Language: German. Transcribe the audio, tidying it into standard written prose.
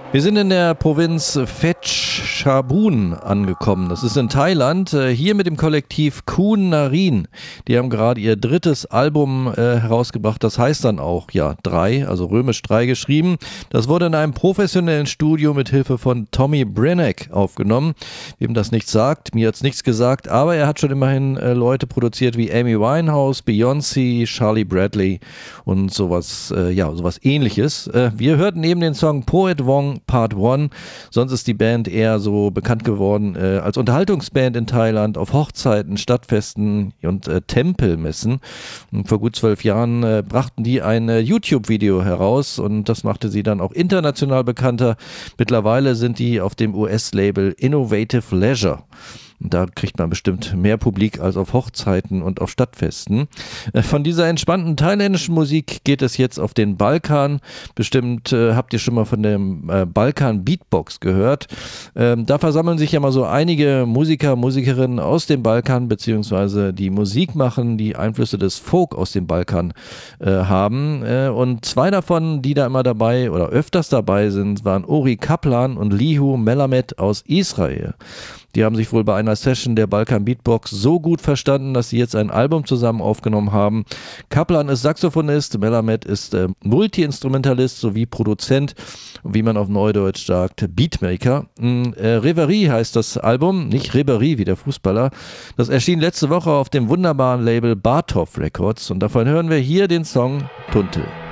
Wir sind in der Provinz Phetchabun angekommen. Das ist in Thailand. Hier mit dem Kollektiv Kun Narin. Die haben gerade ihr drittes Album herausgebracht. Das heißt dann auch, 3, also römisch 3 geschrieben. Das wurde in einem professionellen Studio mit Hilfe von Tommy Brenneck aufgenommen. Wem das nichts sagt, mir hat's nichts gesagt, aber er hat schon immerhin Leute produziert wie Amy Winehouse, Beyoncé, Charlie Bradley und sowas Ähnliches. Wir hörten eben den Song Poet Wong Part 1, sonst ist die Band eher so bekannt geworden als Unterhaltungsband in Thailand auf Hochzeiten, Stadtfesten und Tempelmessen. Und vor gut 12 Jahren brachten die ein YouTube-Video heraus und das machte sie dann auch international bekannter. Mittlerweile sind die auf dem US-Label Innovative Leisure. Und da kriegt man bestimmt mehr Publik als auf Hochzeiten und auf Stadtfesten. Von dieser entspannten thailändischen Musik geht es jetzt auf den Balkan. Bestimmt habt ihr schon mal von dem Balkan Beatbox gehört. Da versammeln sich ja mal so einige Musiker, Musikerinnen aus dem Balkan, beziehungsweise die Musik machen, die Einflüsse des Folk aus dem Balkan haben. Und zwei davon, die da immer dabei oder öfters dabei sind, waren Ori Kaplan und Lihu Melamed aus Israel. Die haben sich wohl bei einer Session der Balkan Beatbox so gut verstanden, dass sie jetzt ein Album zusammen aufgenommen haben. Kaplan ist Saxophonist, Melamed ist Multi-Instrumentalist sowie Produzent, wie man auf Neudeutsch sagt, Beatmaker. Reverie heißt das Album, nicht Ribéry wie der Fußballer. Das erschien letzte Woche auf dem wunderbaren Label Bartov Records und davon hören wir hier den Song Tuntel.